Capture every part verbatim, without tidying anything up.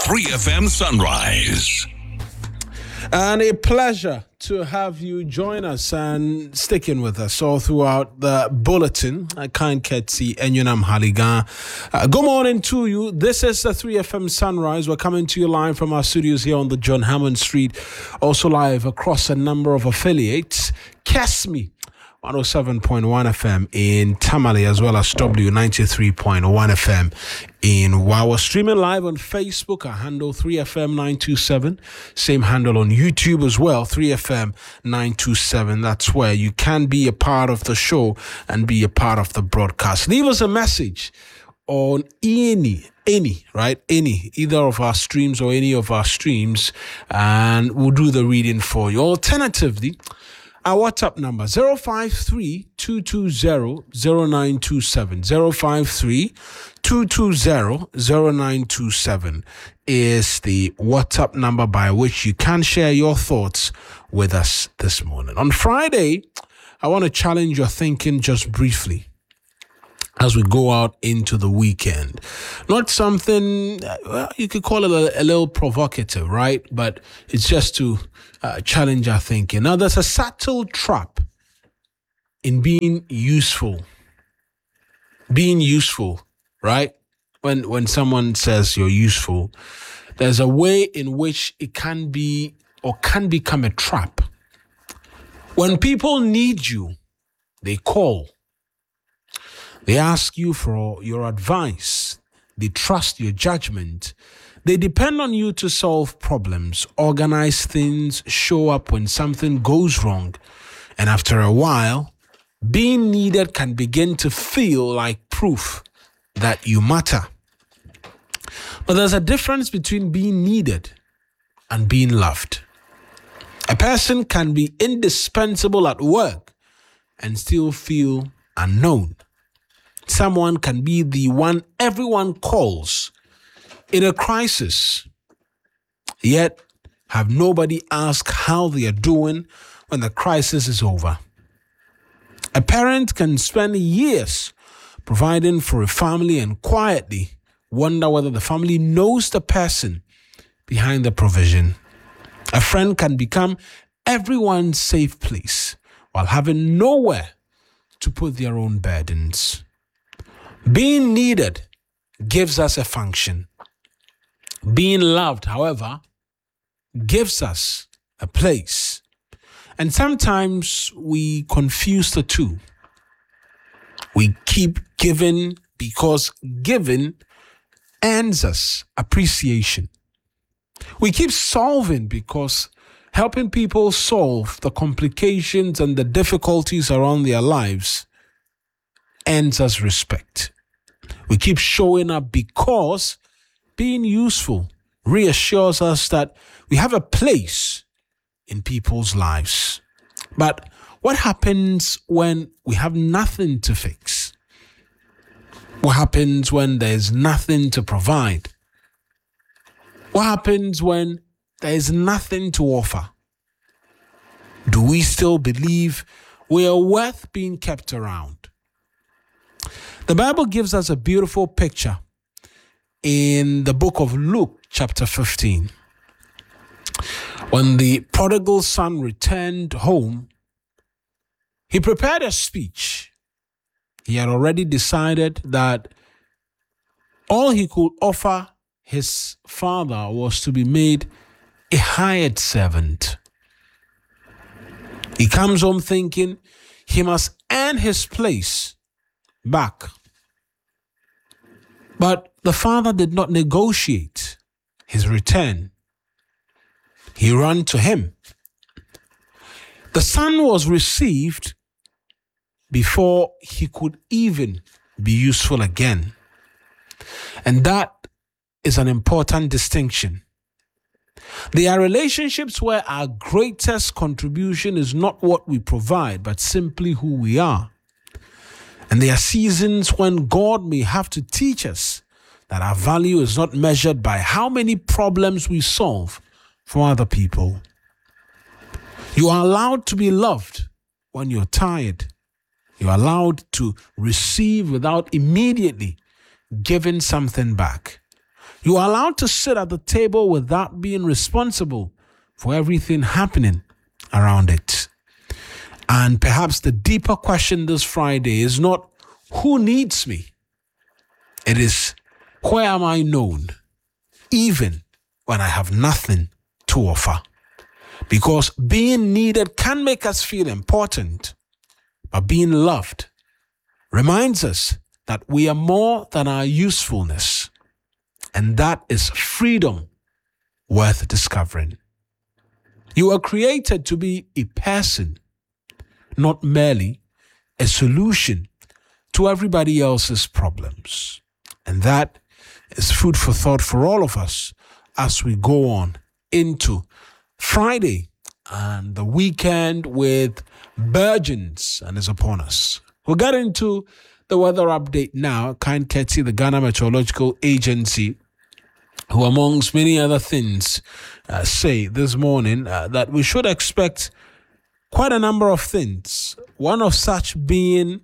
three F M Sunrise. And a pleasure to have you join us and sticking with us all throughout the bulletin. I can't Ketsi and Yunam Haligan. Uh, good morning to you. This is the three F M Sunrise. We're coming to you live from our studios here on the John Hammond Street. Also live across a number of affiliates. Kesmi one oh seven point one F M in Tamale, as well as W ninety-three point one F M in Wow. We're streaming live on Facebook, our handle three F M nine two seven. Same handle on YouTube as well, three F M nine two seven. That's where you can be a part of the show and be a part of the broadcast. Leave us a message on any, any, right? Any, either of our streams or any of our streams, and we'll do the reading for you. Alternatively, our WhatsApp number, zero five three, two two zero, zero nine two seven. zero five three, two two zero, zero nine two seven is the WhatsApp number by which you can share your thoughts with us this morning. On Friday, I want to challenge your thinking just briefly as we go out into the weekend. Not something, well, you could call it a, a little provocative, right? But it's just to uh, challenge our thinking. Now, there's a subtle trap in being useful. Being useful, right? When when someone says you're useful, there's a way in which it can be or can become a trap. When people need you, they call. They ask you for your advice. They trust your judgment. They depend on you to solve problems, organize things, show up when something goes wrong. And after a while, being needed can begin to feel like proof that you matter. But there's a difference between being needed and being loved. A person can be indispensable at work and still feel unknown. Someone can be the one everyone calls in a crisis, yet have nobody ask how they are doing when the crisis is over. A parent can spend years providing for a family and quietly wonder whether the family knows the person behind the provision. A friend can become everyone's safe place while having nowhere to put their own burdens. Being needed gives us a function. Being loved, however, gives us a place. And sometimes we confuse the two. We keep giving because giving earns us appreciation. We keep solving because helping people solve the complications and the difficulties around their lives earns us respect. We keep showing up because being useful reassures us that we have a place in people's lives. But what happens when we have nothing to fix? What happens when there's nothing to provide? What happens when there's nothing to offer? Do we still believe we are worth being kept around? The Bible gives us a beautiful picture in the book of Luke, chapter fifteen. When the prodigal son returned home, he prepared a speech. He had already decided that all he could offer his father was to be made a hired servant. He comes home thinking he must earn his place back. But the father did not negotiate his return. He ran to him. The son was received before he could even be useful again. And that is an important distinction. There are relationships where our greatest contribution is not what we provide, but simply who we are. And there are seasons when God may have to teach us that our value is not measured by how many problems we solve for other people. You are allowed to be loved when you're tired. You're allowed to receive without immediately giving something back. You are allowed to sit at the table without being responsible for everything happening around it. And perhaps the deeper question this Friday is not who needs me? It is where am I known, even when I have nothing to offer? Because being needed can make us feel important, but being loved reminds us that we are more than our usefulness, and that is freedom worth discovering. You were created to be a person, not merely a solution to everybody else's problems. And that is food for thought for all of us as we go on into Friday and the weekend with Virgins and is upon us. We'll get into the weather update now. Kind courtesy, the Ghana Meteorological Agency, who amongst many other things uh, say this morning uh, that we should expect quite a number of things. One of such being,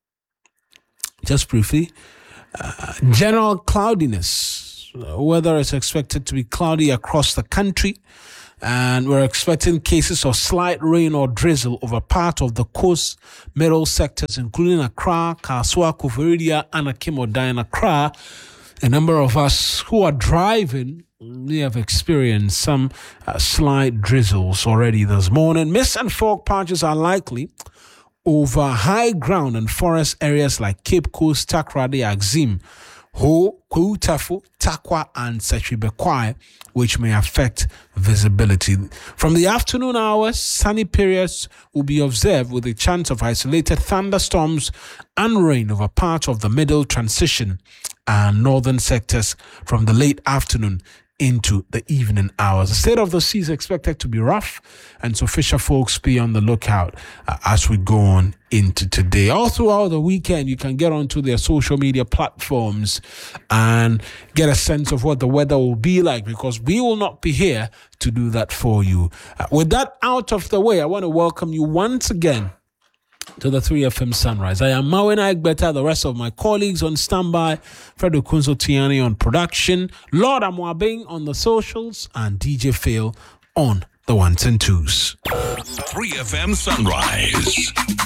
just briefly, uh, general cloudiness. Uh, weather is expected to be cloudy across the country, and we're expecting cases of slight rain or drizzle over part of the coast middle sectors, including Accra, Kaswa, Koforidua, and Akim-Odan, Accra. A number of us who are driving, we have experienced some uh, slight drizzles already this morning. Mist and fog patches are likely over high ground and forest areas like Cape Coast, Takoradi, Axim, Ho, Koutafu, Takwa, and Sechibekwai, which may affect visibility. From the afternoon hours, sunny periods will be observed with a chance of isolated thunderstorms and rain over part of the middle transition and northern sectors from the late afternoon into the evening hours. The state of the sea is expected to be rough, and so fisher folks be on the lookout uh, as we go on into today. All throughout the weekend, you can get onto their social media platforms and get a sense of what the weather will be like, because we will not be here to do that for you. Uh, with that out of the way, I want to welcome you once again to the three F M Sunrise. I am Mawena Egbeta, the rest of my colleagues on standby, Fredo Kunzo Tiani on production, Lord Amwabing on the socials, and D J Phil on the ones and twos. three F M Sunrise.